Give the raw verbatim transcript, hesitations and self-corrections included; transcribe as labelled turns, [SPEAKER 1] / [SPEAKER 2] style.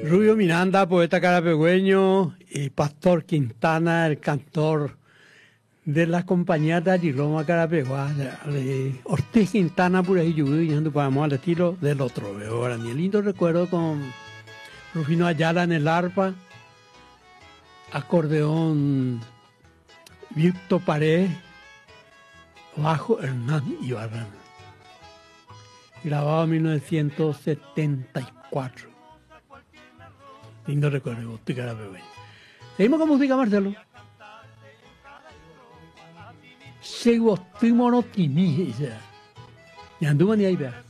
[SPEAKER 1] Rubio Miranda, poeta carapegüeño, y Pastor Quintana, el cantor de la compañía de Ariloma Carapegua, de Ortiz Quintana, por ahí yo y vamos al estilo del otro. Ahora, ni el lindo recuerdo con Rufino Ayala en el arpa, acordeón Víctor Pared, bajo Hernán Ibarra. Grabado en mil novecientos setenta y cuatro. Lindo recuerdo, Ortiz Carapegüeño. Seguimos con música, Marcelo. Se gostó monotini, ya. Ya anduvo ni ahí, vea.